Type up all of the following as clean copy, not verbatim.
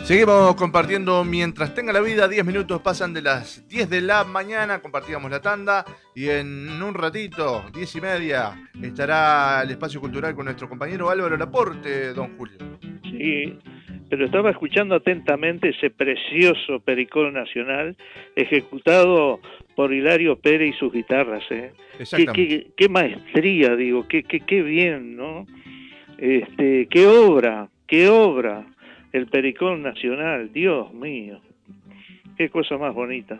Seguimos compartiendo mientras tenga la vida. 10 minutos pasan de las 10 de la mañana. Compartíamos la tanda. Y en un ratito, 10:30, estará el espacio cultural con nuestro compañero Álvaro Laporte, don Julio. Sí, pero estaba escuchando atentamente ese precioso pericón nacional ejecutado por Hilario Pérez y sus guitarras. Exactamente. Qué maestría, digo, qué bien, ¿no? Qué obra, el pericón nacional, Dios mío, qué cosa más bonita.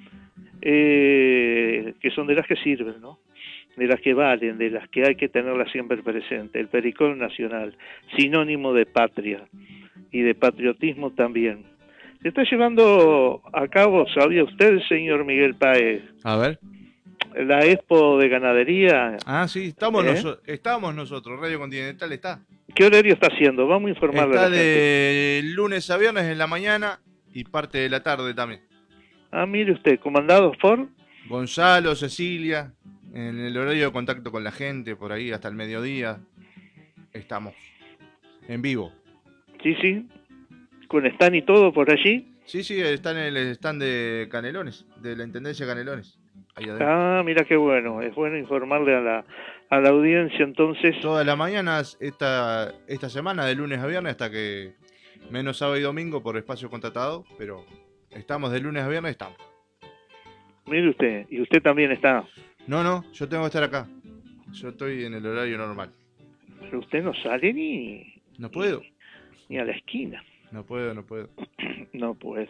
Que son de las que sirven, ¿no? De las que valen, de las que hay que tenerlas siempre presente. El pericón nacional, sinónimo de patria y de patriotismo también. Se está llevando a cabo, ¿sabía usted, señor Miguel Páez, A ver. la Expo de Ganadería? Ah, sí, estamos nosotros. Radio Continental está. ¿Qué horario está haciendo? Vamos a informarle a Está la gente. de lunes a viernes en la mañana y parte de la tarde también. Ah, mire usted, comandado por... Gonzalo, Cecilia, en el horario de contacto con la gente, por ahí hasta el mediodía. Estamos en vivo. Sí, con stand y todo por allí. Sí, está en el stand de Canelones, de la Intendencia de Canelones, ahí adentro. Ah, mira qué bueno, es bueno informarle a la audiencia entonces. Todas las mañanas esta semana, de lunes a viernes, hasta que menos sábado y domingo por espacio contratado, pero estamos de lunes a viernes, estamos. Mire usted, y usted también está. No, yo tengo que estar acá. Yo estoy en el horario normal. Pero usted no sale No puedo. ni a la esquina. No puedo. No puede.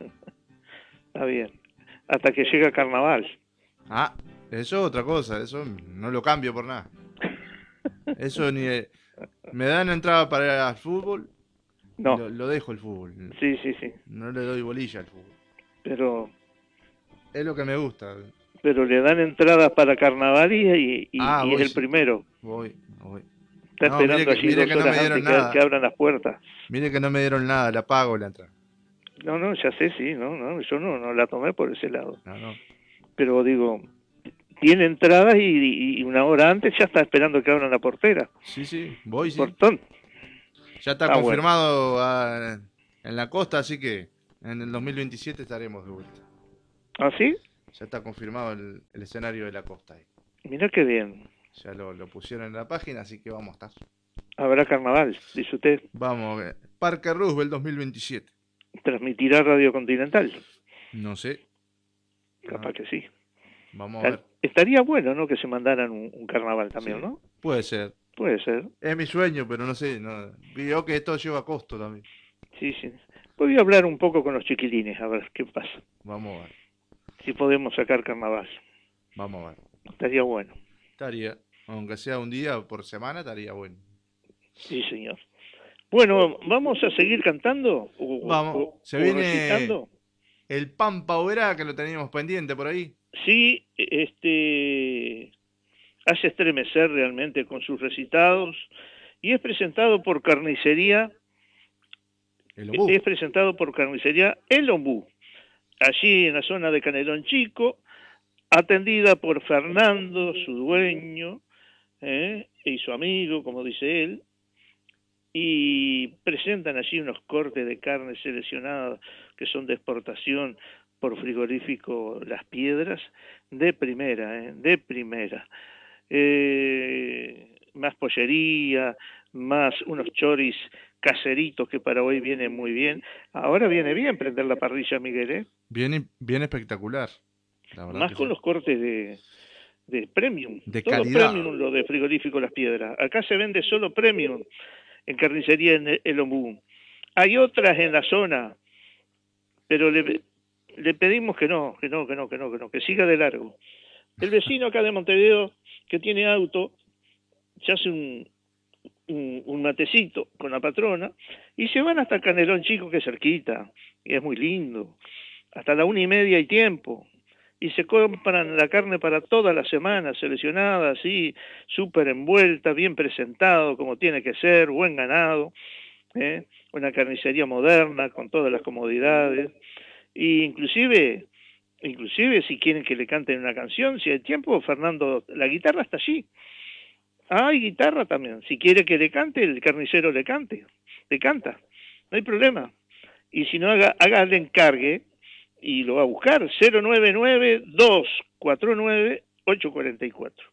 Está bien. Hasta que llega carnaval. Ah, eso es otra cosa, eso no lo cambio por nada. Eso ni... Me dan entrada para el fútbol, No. lo dejo el fútbol. Sí. No le doy bolilla al fútbol. Pero Es lo que me gusta. le dan entradas para carnaval y es Voy, el sí. primero. Voy. Está No, esperando allí mire 2 que no me horas dieron antes nada. que abran las puertas. Mire que no me dieron nada, la pago la entrada. No, ya sé, sí, no, yo no la tomé por ese lado. No. Pero digo, tiene entradas y 1 hora antes ya está esperando que abran la portera. Sí, voy, sí. Portón. Ya está confirmado en la costa, así que en el 2027 estaremos de vuelta. ¿Ah, sí? Ya está confirmado el escenario de la costa ahí. Mira qué bien. Ya lo pusieron en la página, así que vamos a estar. Habrá carnaval, dice usted. Vamos, Parque Roosevelt 2027. ¿Transmitirá Radio Continental? No sé. Capaz que sí. Vamos a ver. Estaría bueno, ¿no? Que se mandaran un carnaval también, Sí, ¿no? puede ser. Puede ser. Es mi sueño, pero no sé. Veo que esto lleva costo también. Sí. Voy a hablar un poco con los chiquilines, a ver qué pasa. Vamos a ver. Si podemos sacar carnaval. Vamos a ver. Estaría bueno. Estaría, aunque sea un día por semana, estaría bueno. Sí, señor. Bueno, ¿vamos a seguir cantando? Vamos. Se viene recitando? el Pampa Oberá, que lo teníamos pendiente por ahí. Sí, hace estremecer realmente con sus recitados y es presentado por Carnicería El Ombú, allí en la zona de Canelón Chico, atendida por Fernando, su dueño, y su amigo, como dice él, y presentan allí unos cortes de carne seleccionados que son de exportación por frigorífico Las Piedras, de primera. Más pollería, más unos choris caseritos que para hoy vienen muy bien. Ahora viene bien prender la parrilla, Miguel, Bien espectacular. La verdad más que con sí. los cortes de premium. De todo calidad. Premium lo de frigorífico Las Piedras. Acá se vende solo premium en carnicería en El Ombú. Hay otras en la zona, pero le pedimos que siga de largo. El vecino acá de Montevideo, que tiene auto, se hace un matecito con la patrona y se van hasta Canelón Chico, que es cerquita, y es muy lindo. Hasta la 1:30 hay tiempo. Y se compran la carne para toda la semana, seleccionada, así, súper envuelta, bien presentado, como tiene que ser, buen ganado, una carnicería moderna, con todas las comodidades. Y inclusive si quieren que le canten una canción, si hay tiempo, Fernando, la guitarra está allí. Hay guitarra también. Si quiere que le cante, el carnicero le canta. No hay problema. Y si no, haga el encargue y lo va a buscar. 099-249-844.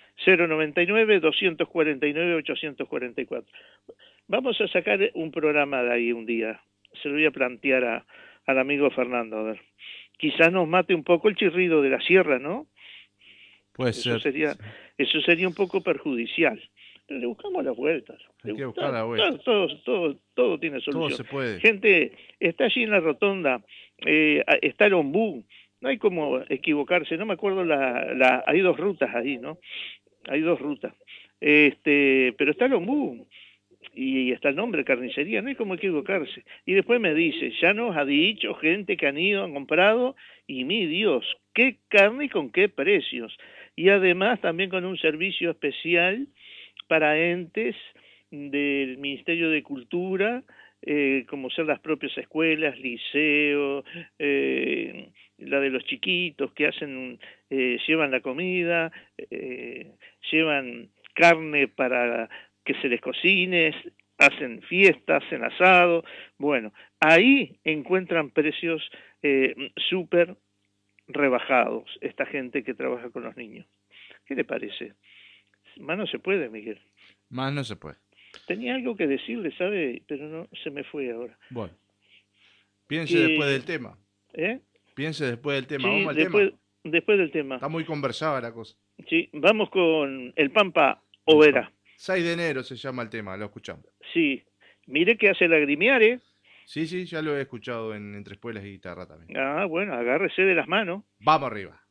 099-249-844. Vamos a sacar un programa de ahí un día. Se lo voy a plantear al amigo Fernando. A ver. Quizás nos mate un poco el chirrido de la sierra, ¿no? Puede ser. Eso sería un poco perjudicial. Pero le buscamos las vueltas. Hay que buscar la vuelta. Todo tiene solución. Todo se puede. Gente, está allí en la rotonda, está el ombú. No hay como equivocarse. No me acuerdo hay dos rutas ahí, ¿no? Hay dos rutas. Pero está el ombú. Y está el nombre, carnicería, no hay como equivocarse. Y después me dice, ya nos ha dicho gente que han ido, han comprado, y mi Dios, qué carne y con qué precios. Y además también con un servicio especial para entes del Ministerio de Cultura, como ser las propias escuelas, liceo, la de los chiquitos que hacen, llevan la comida, llevan carne para que se les cocine, hacen fiestas, hacen asado. Bueno, ahí encuentran precios súper rebajados esta gente que trabaja con los niños. ¿Qué le parece? Más no se puede, Miguel. Más no se puede. Tenía algo que decirle, ¿sabe? Pero no, se me fue ahora. Bueno, piense después del tema. ¿Eh? Piense después del tema. Sí, vamos al tema. Después del tema. Está muy conversada la cosa. Sí, vamos con el Pampa Overa. 6 de enero se llama el tema, lo escuchamos. Sí, mire que hace lagrimear, ¿eh? Sí, ya lo he escuchado en Entre Espuelas y Guitarra también. Ah, bueno, agárrese de las manos. Vamos arriba.